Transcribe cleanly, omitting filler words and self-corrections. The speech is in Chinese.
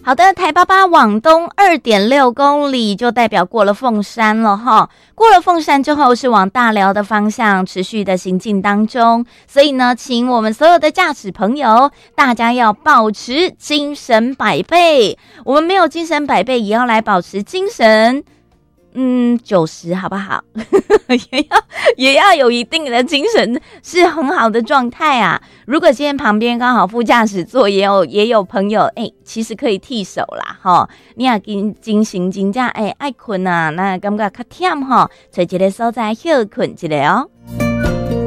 好的，台88往东2.6公里就代表过了凤山了哈。过了凤山之后是往大寮的方向持续的行进当中，所以呢，请我们所有的驾驶朋友，大家要保持精神百倍。我们没有精神百倍，也要来保持精神。90好不好？也要有一定的精神，是很好的状态啊。如果今天旁边刚好副驾驶座也有朋友，其实可以替手啦，哈。你也精神真正爱困啊，那感觉较忝哈，找一个所在休困一下哦。